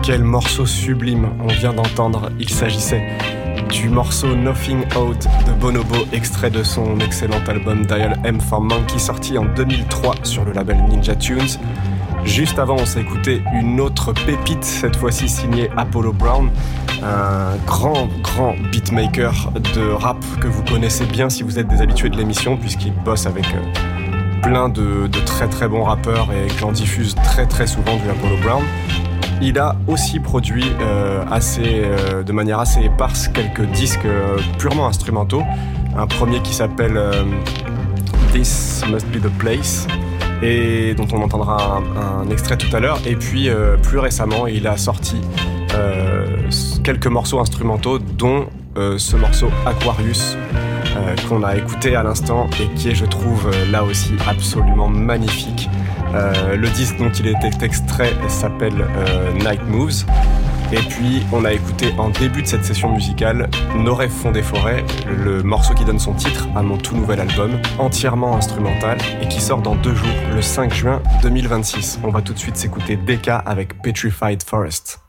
Quel morceau sublime on vient d'entendre. Il s'agissait du morceau Nothing Out de Bonobo, extrait de son excellent album Dial M for Monkey, sorti en 2003 sur le label Ninja Tunes. Juste avant, on s'est écouté une autre pépite, cette fois-ci signée Apollo Brown, un grand beatmaker de rap que vous connaissez bien si vous êtes des habitués de l'émission, puisqu'il bosse avec plein de très bons rappeurs et que l'on diffuse très souvent du Apollo Brown. Il a aussi produit de manière assez éparse quelques disques purement instrumentaux. Un premier qui s'appelle This Must Be the Place et dont on entendra un extrait tout à l'heure. Et puis plus récemment, il a sorti quelques morceaux instrumentaux, dont ce morceau Aquarius qu'on a écouté à l'instant et qui est, je trouve, là aussi absolument magnifique. Le disque dont il était extrait s'appelle Night Moves. Et puis on a écouté en début de cette session musicale Nos rêves font des forêts, le morceau qui donne son titre à mon tout nouvel album, entièrement instrumental et qui sort dans 2 jours, le 5 juin 2026. On va tout de suite s'écouter DK avec Petrified Forest.